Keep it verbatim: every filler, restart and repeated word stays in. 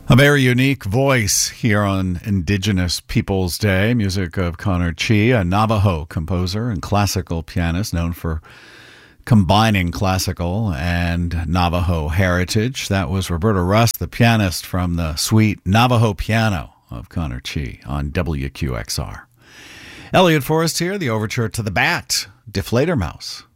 A very unique voice here on Indigenous Peoples Day. Music of Connor Chee, a Navajo composer and classical pianist known for combining classical and Navajo heritage. That was Roberta Rust, the pianist from the sweet Navajo piano of Connor Chee on W Q X R. Elliot Forrest here, the overture to The Bat, Die Fledermaus.